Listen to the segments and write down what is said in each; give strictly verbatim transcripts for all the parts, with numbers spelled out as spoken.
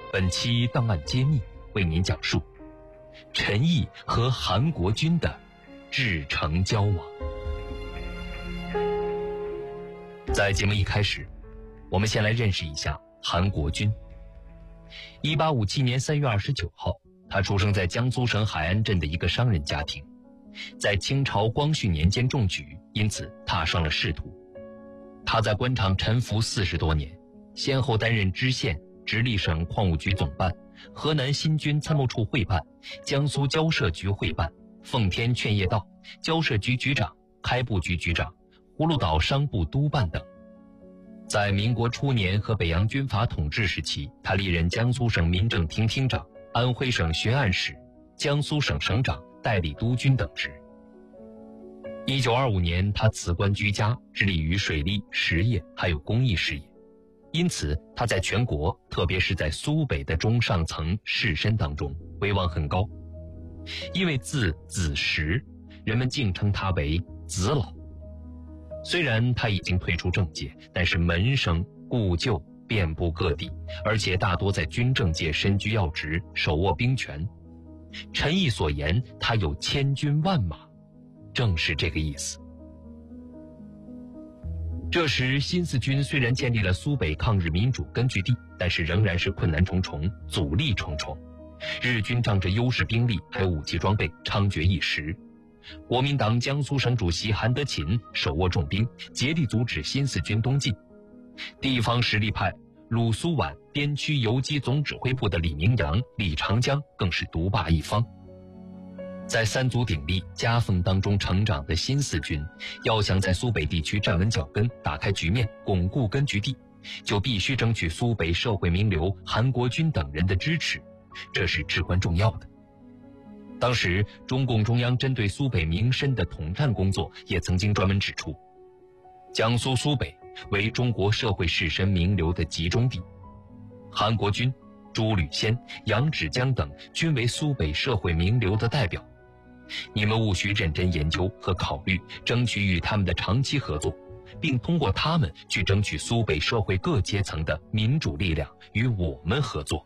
本期档案揭秘为您讲述陈毅和韩国军的至诚交往。在节目一开始，我们先来认识一下韩国军。一八五七年三月二十九号，他出生在江苏省海安镇的一个商人家庭，在清朝光绪年间中举，因此踏上了仕途。他在官场沉浮四十多年，先后担任知县、直隶省矿务局总办、河南新军参谋处会办、江苏交涉局会办、奉天劝业道、交涉局局长、开埠局局长、葫芦岛商部督办等。在民国初年和北洋军阀统治时期，他历任江苏省民政厅厅长、安徽省巡按使、江苏省省长、代理督军等职。一九二五年，他辞官居家，致力于水利、实业还有公益事业。因此，他在全国，特别是在苏北的中上层士绅当中威望很高。因为字子时，人们竟称他为子老。虽然他已经退出政界，但是门生故旧遍布各地，而且大多在军政界身居要职，手握兵权。陈毅所言他有千军万马，正是这个意思。这时新四军虽然建立了苏北抗日民主根据地，但是仍然是困难重重，阻力重重。日军仗着优势兵力还有武器装备猖獗一时。国民党江苏省主席韩德勤手握重兵，竭力阻止新四军东进。地方实力派鲁苏皖边区游击总指挥部的李明阳、李长江更是独霸一方。在三足鼎立、夹缝当中成长的新四军，要想在苏北地区站稳脚跟、打开局面、巩固根据地，就必须争取苏北社会名流韩国军等人的支持，这是至关重要的。当时中共中央针对苏北民生的统战工作也曾经专门指出，江苏苏北为中国社会士绅名流的集中地，韩国军、朱履先、杨芷江等均为苏北社会名流的代表。你们务须认真研究和考虑，争取与他们的长期合作，并通过他们去争取苏北社会各阶层的民主力量与我们合作。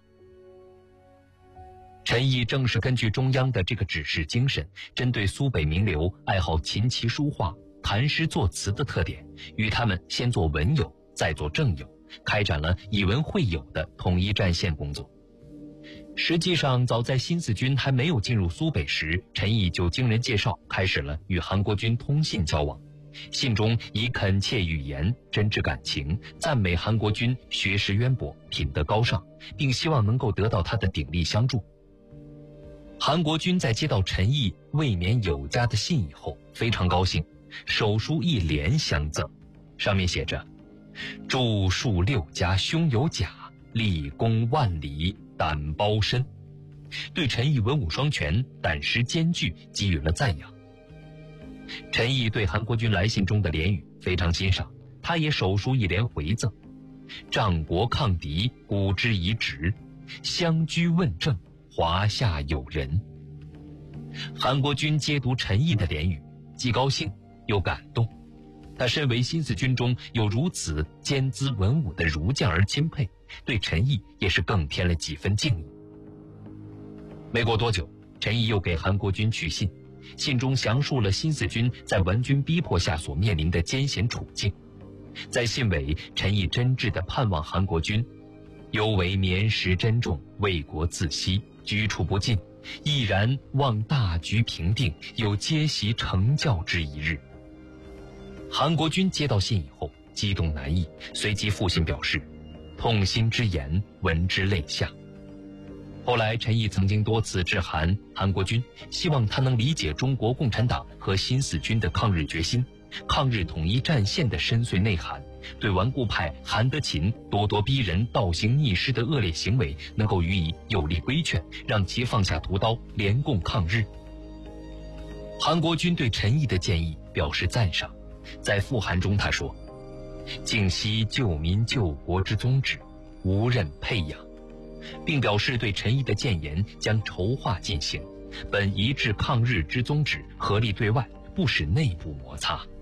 陈毅正是根据中央的这个指示精神，针对苏北名流爱好琴棋书画、谈诗作词的特点，与他们先做文友，再做正友，开展了以文会友的统一战线工作。实际上，早在新四军还没有进入苏北时，陈毅就经人介绍开始了与韩国军通信交往。信中以恳切语言、真挚感情赞美韩国军学识渊博、品德高尚，并希望能够得到他的鼎力相助。韩国军在接到陈毅未免有加的信以后，非常高兴，手书一联相赠，上面写着：祝数六家兄有甲，立功万里胆包身，对陈毅文武双全、胆识兼具给予了赞扬。陈毅对韩国军来信中的联语非常欣赏，他也手书一联回赠：仗国抗敌，古之遗直，相居问政，华夏有人。韩国军接读陈毅的联语，既高兴又感动。他身为新四军中有如此兼资文武的儒将而钦佩，对陈毅也是更添了几分敬意。没过多久，陈毅又给韩国军去信，信中详述了新四军在顽军逼迫下所面临的艰险处境。在信尾，陈毅真挚地盼望韩国军犹为绵实珍重，为国自惜，居处不进，毅然望大局平定，有接习成教之一日。韩国军接到信以后激动难抑，随即复信表示痛心之言，闻之泪下。后来陈毅曾经多次致函韩国军，希望他能理解中国共产党和新四军的抗日决心，抗日统一战线的深邃内涵，对顽固派韩德勤咄咄逼人、倒行逆施的恶劣行为能够予以有力规劝，让其放下屠刀，联共抗日。韩国军对陈毅的建议表示赞赏，在复函中他说：敬惜救民救国之宗旨，无任配养，并表示对陈毅的谏言将筹划进行，本一致抗日之宗旨，合力对外，不使内部摩擦。